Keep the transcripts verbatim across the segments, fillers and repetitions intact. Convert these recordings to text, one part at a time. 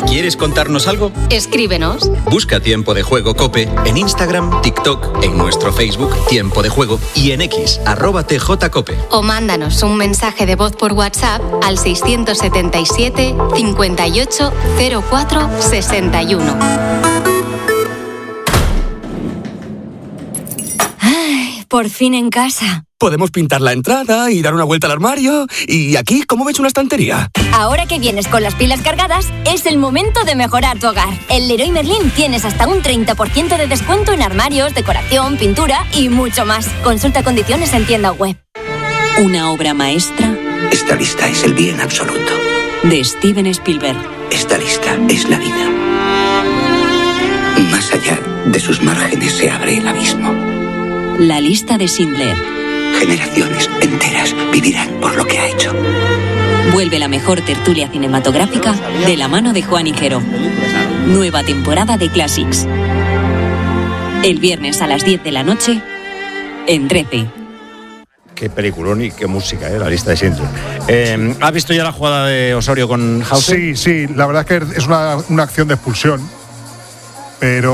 ¿Quieres contarnos algo? Escríbenos. Busca Tiempo de Juego COPE en Instagram, TikTok, en nuestro Facebook Tiempo de Juego y en X, arroba tjcope. O mándanos un mensaje de voz por WhatsApp al seiscientos setenta y siete, cincuenta y ocho, cero cuatro, sesenta y uno. Ay, por fin en casa. Podemos pintar la entrada y dar una vuelta al armario. Y aquí, ¿cómo ves una estantería? Ahora que vienes con las pilas cargadas, es el momento de mejorar tu hogar. En Leroy Merlin tienes hasta un treinta por ciento de descuento en armarios, decoración, pintura y mucho más. Consulta condiciones en tienda web. Una obra maestra. Esta lista es el bien absoluto. De Steven Spielberg. Esta lista es la vida. Más allá de sus márgenes se abre el abismo. La lista de Schindler. Generaciones enteras vivirán por lo que ha hecho. Vuelve la mejor tertulia cinematográfica de la mano de Juan Higuero. Nueva temporada de Classics. El viernes a las diez de la noche en trece. Qué peliculón y qué música, ¿eh? La lista de Schindler. Eh, ¿Has visto ya la jugada de Osorio con Hausen? Sí, sí, la verdad es que es una, una acción de expulsión. Pero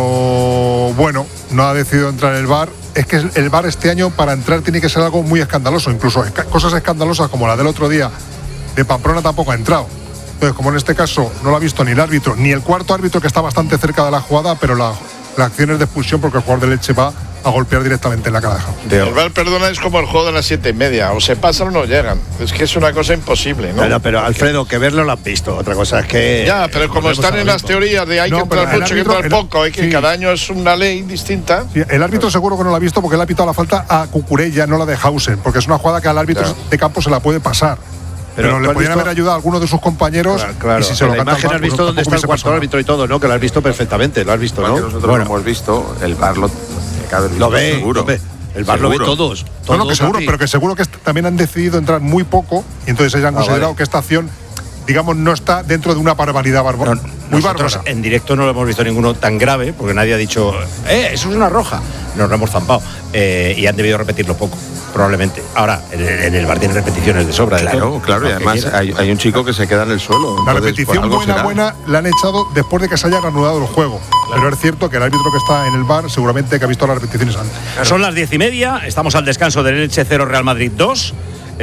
bueno, no ha decidido entrar el V A R. Es que el V A R este año para entrar tiene que ser algo muy escandaloso. Incluso cosas escandalosas como la del otro día de Pamplona tampoco ha entrado. Entonces, como en este caso no lo ha visto ni el árbitro, ni el cuarto árbitro, que está bastante cerca de la jugada, pero la, la acción es de expulsión porque el jugador de Elche va a golpear directamente en la cara de Hausen. El V A R, perdona, es como el juego de las siete y media. O se pasan o no llegan. Es que es una cosa imposible, ¿no? Pero, pero Alfredo, que verlo lo has visto. Otra cosa es que... Ya, pero como están en las teorías de hay no, que entrar mucho, hay que entrar poco, hay que sí. Cada año es una ley distinta. Sí, el árbitro seguro que no lo ha visto porque él ha pitado la falta a Cucurella, no la de Hausen, porque es una jugada que al árbitro ya. de campo se la puede pasar. Pero, pero le podrían visto? haber ayudado a algunos de sus compañeros. Claro, claro. Y si se lo la imagen has visto dónde está el cuarto árbitro y todo, ¿no? Que lo has visto perfectamente, lo has visto, ¿no? Nosotros bueno. lo hemos visto, el V A R lo, lo ve, seguro. Lo ve. El V A R lo ve todos. todos no, no, que seguro, pero que seguro que también han decidido entrar muy poco y entonces ellos han ah, considerado vale. que esta acción, digamos, no está dentro de una barbaridad bárbara. No, muy nosotros bárbara. En directo no lo hemos visto ninguno tan grave, porque nadie ha dicho, eh, eso es una roja. Nos lo hemos zampado. Eh, y han debido repetirlo poco, probablemente. Ahora, en el, en el V A R tiene repeticiones de sobra. Claro, de claro, y además hay, hay un chico que se queda en el suelo. La repetición buena, buena, la han echado después de que se haya reanudado el juego. Claro. Pero es cierto que el árbitro que está en el V A R seguramente que ha visto las repeticiones antes. Claro. Son las diez y media, estamos al descanso del Elche cero, Real Madrid dos.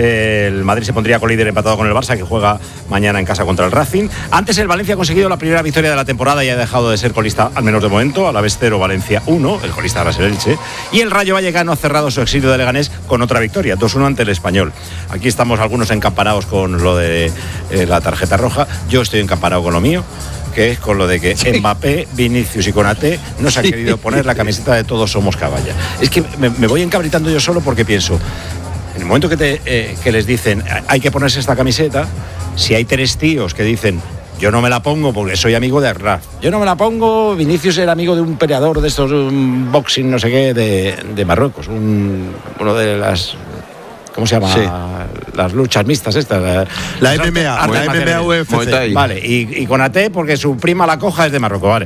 El Madrid se pondría con líder empatado con el Barça, que juega mañana en casa contra el Racing. Antes el Valencia ha conseguido la primera victoria de la temporada y ha dejado de ser colista, al menos de momento. A la vez cero, Valencia uno, el colista ahora es el Elche. Y el Rayo Vallecano ha cerrado su exilio de Leganés con otra victoria, dos uno ante el Español. Aquí estamos algunos encampanados con lo de eh, la tarjeta roja. Yo estoy encampanado con lo mío, que es con lo de que sí. Mbappé, Vinicius y Konaté no se han sí. querido poner la camiseta de todos somos caballa. Es que me, me voy encabritando yo solo porque pienso, en el momento que, te, eh, que les dicen hay que ponerse esta camiseta, si hay tres tíos que dicen yo no me la pongo porque soy amigo de Arraf, yo no me la pongo, Vinicius era amigo de un peleador de estos, un boxing no sé qué de, de Marruecos, un, uno de las... ¿Cómo se llama? Sí. Las luchas mixtas estas. La, la M M A, la M M A U F C. Vale, y, y con A T porque su prima la coja es de Marruecos, vale.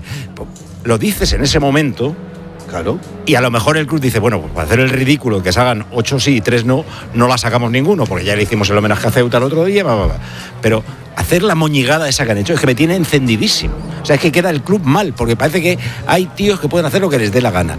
Lo dices en ese momento, claro, y a lo mejor el club dice, bueno, pues para hacer el ridículo, que salgan ocho sí y tres no, no la sacamos ninguno, porque ya le hicimos el homenaje a Ceuta el otro día, bla, bla, bla. Pero hacer la moñigada esa que han hecho es que me tiene encendidísimo. O sea, es que queda el club mal, porque parece que hay tíos que pueden hacer lo que les dé la gana.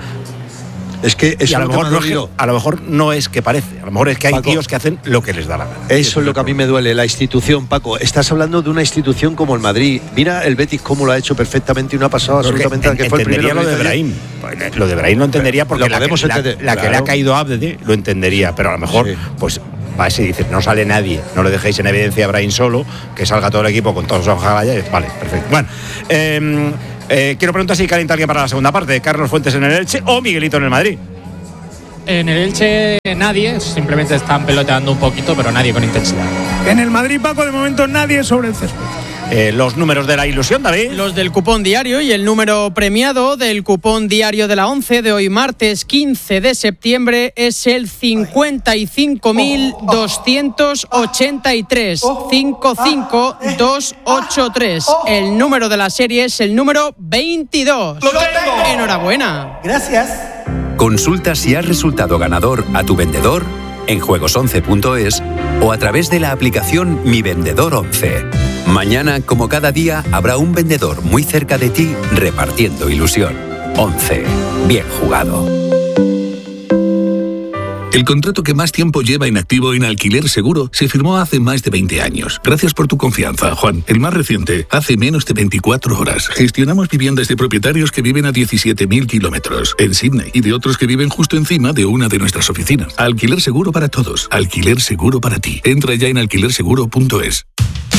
Es que eso a, lo mejor no es que, a lo mejor no es que parece, a lo mejor es que hay Paco, tíos que hacen lo que les da la gana. Eso es lo que a mí me duele, la institución, Paco. Estás hablando de una institución como el Madrid. Mira el Betis cómo lo ha hecho perfectamente y no ha pasado porque absolutamente en, que fue el primero. Lo de Brahim. Lo de Brahim lo entendería porque lo la, que, la, la claro. que le ha caído a Abde lo entendería, pero a lo mejor, sí. pues va si dices, no sale nadie, no le dejéis en evidencia a Brahim solo, que salga todo el equipo con todos los ojalá, vale, perfecto. Bueno, eh, eh, quiero preguntar si calienta alguien para la segunda parte, Carlos Fuentes en el Elche o Miguelito en el Madrid. En el Elche nadie, simplemente están peloteando un poquito, pero nadie con intensidad. En el Madrid, Paco, de momento nadie sobre el césped. Eh, los números de la ilusión, David. Los del cupón diario y el número premiado del cupón diario de la once de hoy, martes quince de septiembre, es el cincuenta y cinco mil doscientos ochenta y tres. cincuenta y cinco mil doscientos ochenta y tres. El número de la serie es el número veintidós. ¡Lo tengo! Enhorabuena. Gracias. Consulta si has resultado ganador a tu vendedor en juegos once punto es o a través de la aplicación Mi Vendedor once. Mañana, como cada día, habrá un vendedor muy cerca de ti repartiendo ilusión. once. Bien jugado. El contrato que más tiempo lleva inactivo en Alquiler Seguro se firmó hace más de veinte años. Gracias por tu confianza, Juan. El más reciente, hace menos de veinticuatro horas. Gestionamos viviendas de propietarios que viven a diecisiete mil kilómetros en Sydney y de otros que viven justo encima de una de nuestras oficinas. Alquiler Seguro para todos. Alquiler Seguro para ti. Entra ya en alquiler seguro punto es.